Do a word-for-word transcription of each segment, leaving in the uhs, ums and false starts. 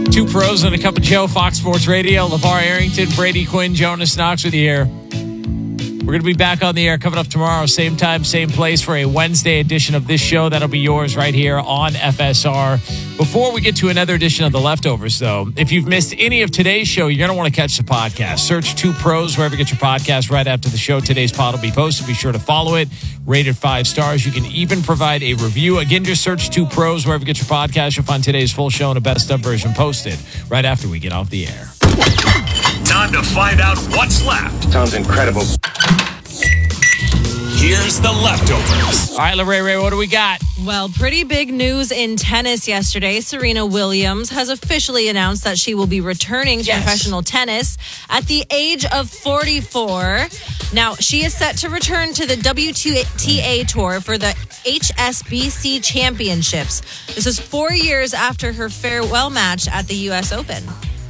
Two pros and a cup of Joe, Fox Sports Radio. LeVar Arrington, Brady Quinn, Jonas Knox with you here. We're going to be back on the air coming up tomorrow, same time, same place for a Wednesday edition of this show. That'll be yours right here on F S R. Before we get to another edition of The Leftovers, though, if you've missed any of today's show, you're going to want to catch the podcast. Search Two Pros wherever you get your podcast right after the show. Today's pod will be posted. Be sure to follow it. Rated five stars. You can even provide a review. Again, just search Two Pros wherever you get your podcast. You'll find today's full show and a best of version posted right after we get off the air. Time to find out what's left. Sounds incredible. Here's The Leftovers. All right, Lorraine Ray, what do we got? Well, pretty big news in tennis yesterday. Serena Williams has officially announced that she will be returning to Yes. professional tennis at the age of forty-four. Now, she is set to return to the W T A Tour for the H S B C Championships. This is four years after her farewell match at the U S Open.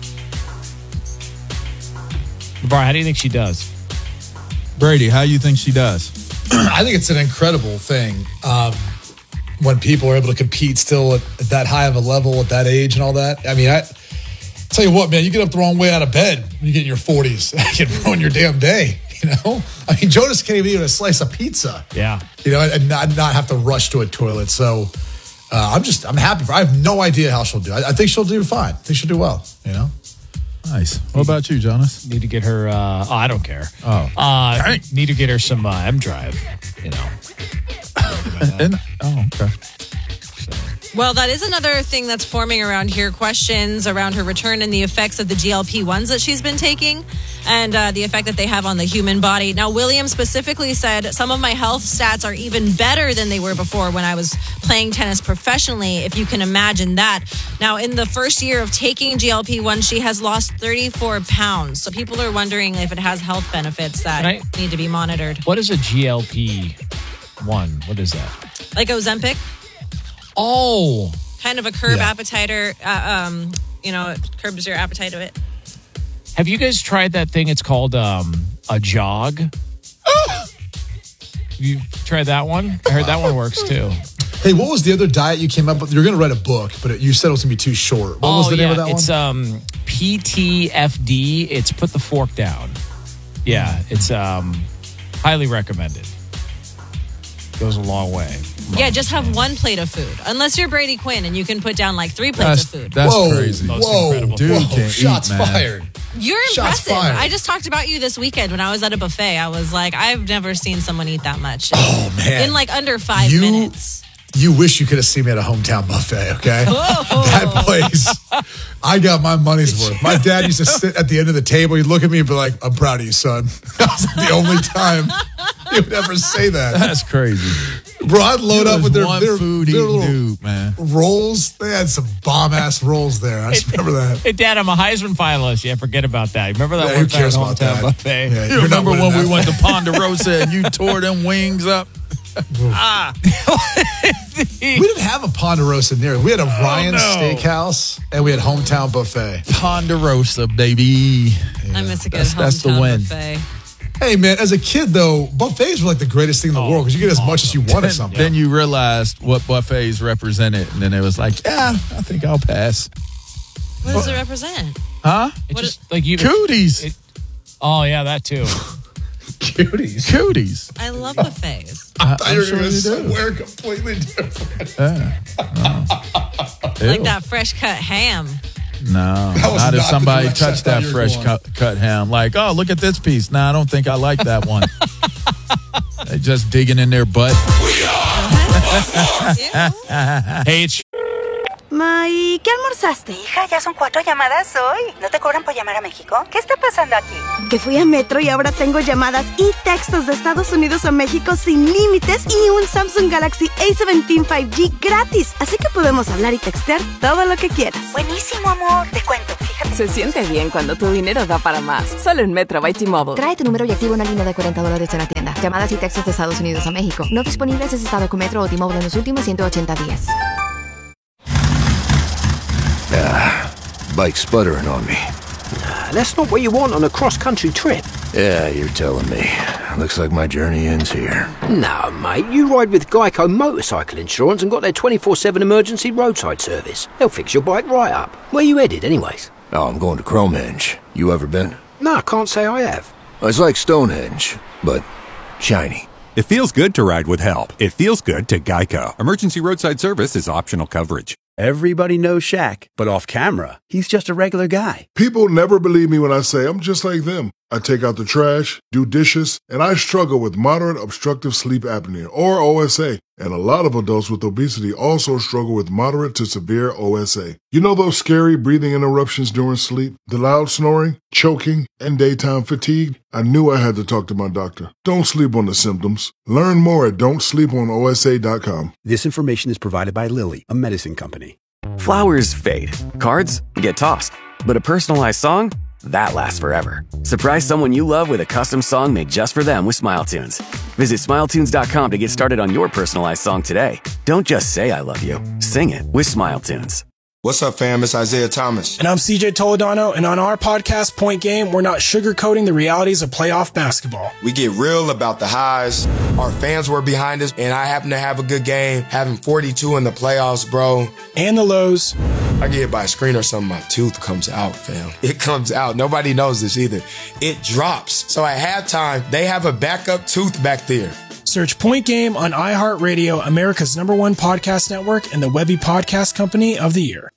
LeVar, how do you think she does? Brady, how do you think she does? I think it's an incredible thing um, when people are able to compete still at, at that high of a level at that age and all that. I mean, I tell you what, man, you get up the wrong way out of bed when you get in your forties. You can ruin your damn day, you know? I mean, Jonas can't even eat a slice of pizza. Yeah. You know, and not, not have to rush to a toilet. So uh, I'm just, I'm happy for her. I have no idea how she'll do. I, I think she'll do fine. I think she'll do well, you know? Nice. What about you, Jonas? Need to get her, uh, oh, I don't care. Oh. Uh, need to get her some uh, M Drive, you know. And, oh, okay. Well, that is another thing that's forming around here. Questions around her return and the effects of the G L P ones that she's been taking and uh, the effect that they have on the human body. Now, Williams specifically said, some of my health stats are even better than they were before when I was playing tennis professionally, if you can imagine that. Now, in the first year of taking G L P one, she has lost thirty-four pounds. So people are wondering if it has health benefits that I, need to be monitored. What is a G L P one? What is that? Like Ozempic? Oh. Kind of a curb Yeah. appetiter. Uh, um, you know, it curbs your appetite of it. Have you guys tried that thing? It's called um, a jog. You tried that one? I heard that one works too. Hey, what was the other diet you came up with? You're going to write a book, but it, you said it was going to be too short. What oh, was the yeah. name of that it's, one? um, P T F D. It's put the fork down. Yeah, it's um, highly recommended. Goes a long way. Yeah, just have one plate of food. Unless you're Brady Quinn and you can put down like three plates That's, of food. that's whoa, crazy. Most whoa, incredible. Dude whoa, can't shots eat, man. fired. You're Shots impressive. fired. I just talked about you this weekend when I was at a buffet. I was like, I've never seen someone eat that much. Oh, man. In like under five You- minutes. You wish you could have seen me at a hometown buffet, okay? That place, I got my money's worth. My dad used to sit at the end of the table. He'd look at me and be like, I'm proud of you, son. That was the only time he would ever say that. That's crazy. Bro, I'd load He up was with their, one their, food their eating little dude, man. rolls. They had some bomb-ass rolls there. I just remember that. Hey, Dad, I'm a Heisman finalist. Yeah, forget about that. Remember that Yeah, one who cares time about hometown that? buffet? Yeah, You you're not remember winning when we that. went to Ponderosa and you tore them wings up? Ah. We didn't have a Ponderosa near. We had a Ryan's no. Steakhouse and we had hometown buffet. Ponderosa, baby. I miss a good That's- that's the hometown win. buffet. Hey, man, as a kid, though, buffets were like the greatest thing in the world because you get as much as you want of Then, something. then you realized what buffets represented, and then it was like, yeah, I think I'll pass. What does it represent? Huh? It What just, like you, Cooties. It, oh, yeah, that too. Cuties. Cooties. I love buffets. I thought I'm you were sure going to you do. somewhere completely different. Ew. Like that fresh cut ham. No, That was not if not the somebody direction I touched thought that you were fresh going. cut, cut ham. Like, oh, look at this piece. Nah, I don't think I like that one. They just digging in their butt. Hey, it's Ma, ¿y qué almorzaste? Hija, ya son cuatro llamadas hoy. ¿No te cobran por llamar a México? ¿Qué está pasando aquí? Que fui a Metro y ahora tengo llamadas y textos de Estados Unidos a México sin límites y un Samsung Galaxy A diecisiete cinco G gratis. Así que podemos hablar y textear todo lo que quieras. Buenísimo, amor. Te cuento, fíjate. Se siente bien cuando tu dinero da para más. Solo en Metro by T-Mobile. Trae tu número y activa una línea de cuarenta dólares en la tienda. Llamadas y textos de Estados Unidos a México. No disponibles en estado con Metro o T-Mobile en los últimos ciento ochenta días. Ah, bike sputtering on me. That's not what you want on a cross-country trip. Yeah, you're telling me. looks like my journey ends here. No, mate, you ride with Geico Motorcycle Insurance and got their twenty-four seven emergency roadside service. They'll fix your bike right up. Where you headed, anyways? Oh, I'm going to Cromhenge. You ever been? No, I can't say I have. It's like Stonehenge, but shiny. It feels good to ride with help. It feels good to Geico. Emergency roadside service is optional coverage. Everybody knows Shaq, but off camera, he's just a regular guy. People never believe me when I say I'm just like them. I take out the trash, do dishes, and I struggle with moderate obstructive sleep apnea, or O S A. And a lot of adults with obesity also struggle with moderate to severe O S A. You know those scary breathing interruptions during sleep, the loud snoring, choking, and daytime fatigue? I knew I had to talk to my doctor. Don't sleep on the symptoms. Learn more at don't sleep on O S A dot com. This information is provided by Lilly, a medicine company. Flowers fade. Cards get tossed. But a personalized song? That lasts forever. Surprise someone you love with a custom song made just for them with Smile Tunes. Visit smile tunes dot com to get started on your personalized song today. Don't just say I love you. Sing it with Smile Tunes. What's up, fam? It's Isaiah Thomas. And I'm C J Toledano, and on our podcast, Point Game, we're not sugarcoating the realities of playoff basketball. We get real about the highs. Our fans were behind us, and I happen to have a good game, having forty-two in the playoffs, bro. And the lows. I get hit by a screen or something, my tooth comes out, fam. It comes out. Nobody knows this either. It drops. So at halftime, they have a backup tooth back there. Search Point Game on iHeartRadio, America's number one podcast network, and the Webby Podcast Company of the Year.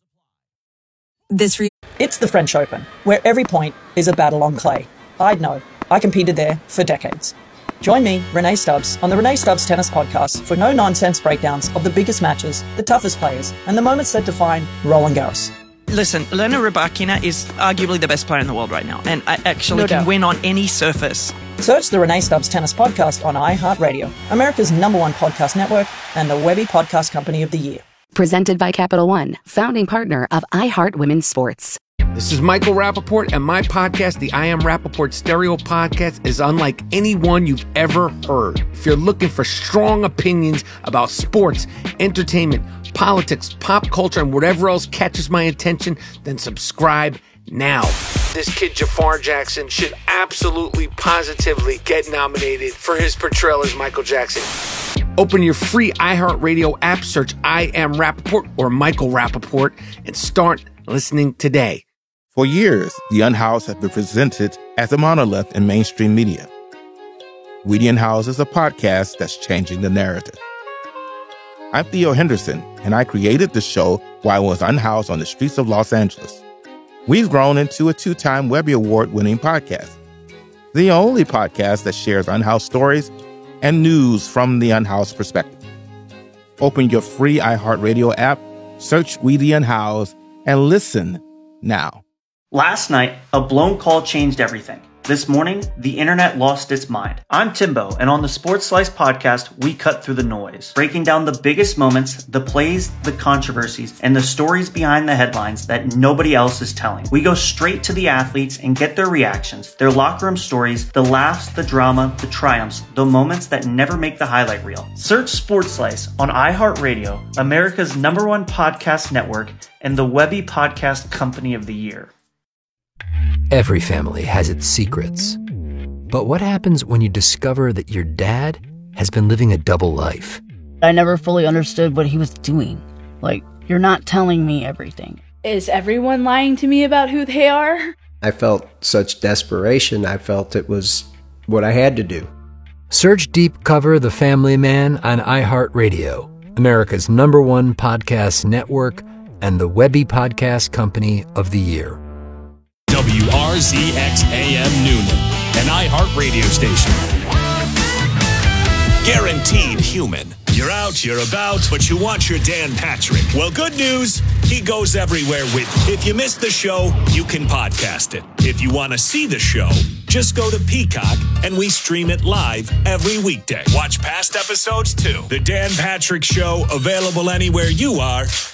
This re- it's the French Open, where every point is a battle on clay. I'd know. I competed there for decades. Join me, Renee Stubbs, on the Renee Stubbs Tennis Podcast for no-nonsense breakdowns of the biggest matches, the toughest players, and the moments that define Roland Garros. Listen, Elena Rybakina is arguably the best player in the world right now, and I actually No can doubt. win on any surface. Search the Renee Stubbs Tennis Podcast on iHeartRadio, America's number one podcast network, and the Webby Podcast Company of the Year. Presented by Capital One, founding partner of iHeart Women's Sports. This is Michael Rappaport, and my podcast, the I Am Rappaport Stereo Podcast, is unlike any one you've ever heard. If you're looking for strong opinions about sports, entertainment, politics, pop culture, and whatever else catches my attention, then subscribe now. This kid, Jafar Jackson, should absolutely, positively get nominated for his portrayal as Michael Jackson. Open your free iHeartRadio app, search I Am Rappaport or Michael Rappaport, and start listening today. For years, The Unhoused has been presented as a monolith in mainstream media. We The Unhoused is a podcast that's changing the narrative. I'm Theo Henderson, and I created the show while I was unhoused on the streets of Los Angeles. We've grown into a two-time Webby Award-winning podcast, the only podcast that shares unhoused stories and news from the unhoused perspective. Open your free iHeartRadio app, search We The Unhoused, and listen now. Last night, a blown call changed everything. This morning, the internet lost its mind. I'm Timbo, and on the Sports Slice podcast, we cut through the noise, breaking down the biggest moments, the plays, the controversies, and the stories behind the headlines that nobody else is telling. We go straight to the athletes and get their reactions, their locker room stories, the laughs, the drama, the triumphs, the moments that never make the highlight reel. Search Sports Slice on iHeartRadio, America's number one podcast network, and the Webby Podcast Company of the Year. Every family has its secrets. But what happens when you discover that your dad has been living a double life? I never fully understood what he was doing. Like, you're not telling me everything. Is everyone lying to me about who they are? I felt such desperation. I felt it was what I had to do. Search Deep Cover The Family Man on iHeartRadio, America's number one podcast network, and the Webby Podcast Company of the Year. W R Z X A M Noonan, an iHeart radio station. Guaranteed human. You're out, you're about, but you want your Dan Patrick. Well, good news, he goes everywhere with you. If you missed the show, you can podcast it. If you want to see the show, just go to Peacock and we stream it live every weekday. Watch past episodes too. The Dan Patrick Show, available anywhere you are.